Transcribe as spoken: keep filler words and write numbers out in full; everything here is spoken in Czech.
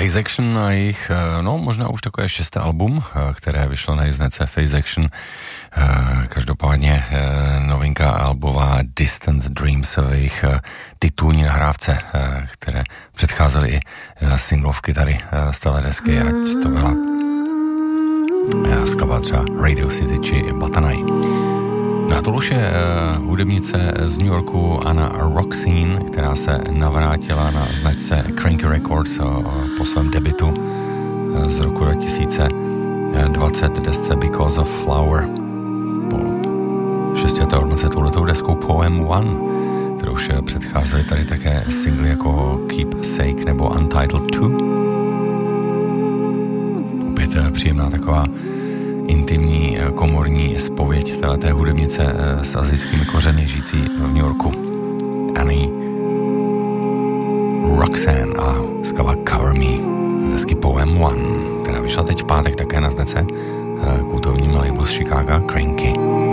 Phase Action a jejich, no možná už takové šesté album, které vyšlo na jezdnece Phase Action. Každopádně novinka albová Distant Dreams v jejich titulní nahrávce, které předcházely i singlovky tady z té desky, ať to byla skladba třeba Radio City či Batanaj. No a to už je uh, hudebnice z New Yorku Anna Roxine, která se navrátila na značce Cranky Records uh, po svém debutu uh, z roku dva tisíce dvacet desce Because of Flower. Po šestileté odmlce touhletou deskou Poem One, kterou už předcházely tady také singly jako Keepsake nebo Untitled Two. Opět uh, příjemná taková intimní komorní zpověď téhleté hudebnice s asijskými kořeny žijící v New Yorku. Annie Roxanne a skladba Cover Me z desky Poem One, která vyšla teď v pátek také na značce kultovním labelu z Chicaga Cranky.